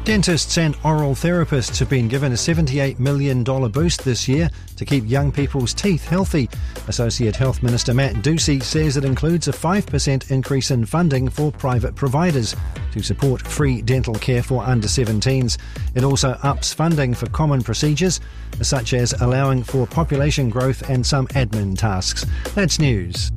Dentists and oral therapists have been given a $78 million boost this year to keep young people's teeth healthy. Associate Health Minister Matt Ducey says it includes a 5% increase in funding for private providers to support free dental care for under-17s. It also ups funding for common procedures, such as allowing for population growth and some admin tasks. That's news.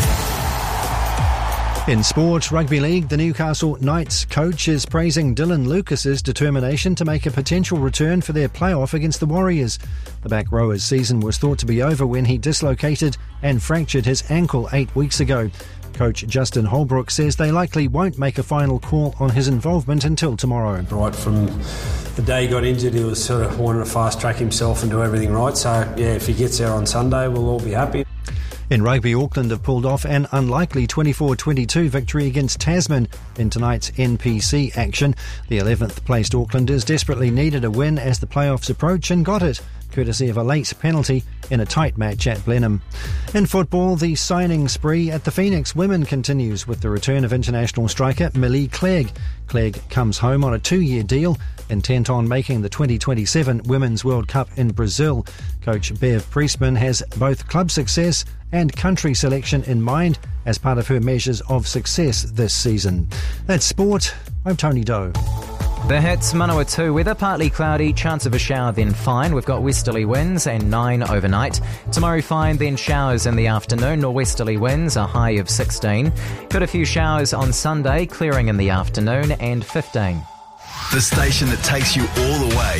In sport, rugby league, the Newcastle Knights coach is praising Dylan Lucas's determination to make a potential return for their playoff against the Warriors. The back rower's season was thought to be over when he dislocated and fractured his ankle 8 weeks ago. Coach Justin Holbrook says they likely won't make a final call on his involvement until tomorrow. Right from the day he got injured, he was sort of wanting to fast track himself and do everything right. So, yeah, if he gets there on Sunday, we'll all be happy. In rugby, Auckland have pulled off an unlikely 24-22 victory against Tasman in tonight's NPC action. The 11th placed Aucklanders desperately needed a win as the playoffs approach and got it, courtesy of a late penalty in a tight match at Blenheim. In football, the signing spree at the Phoenix Women continues with the return of international striker Millie Clegg. Clegg comes home on a 2-year deal, intent on making the 2027 Women's World Cup in Brazil. Coach Bev Priestman has both club success and country selection in mind as part of her measures of success this season. That's sport. I'm Tony Doe. The Hits, Manawatu weather, partly cloudy, chance of a shower then fine. We've got westerly winds and 9 overnight. Tomorrow fine, then showers in the afternoon. Norwesterly winds, a high of 16. Got a few showers on Sunday, clearing in the afternoon and 15. The station that takes you all the way.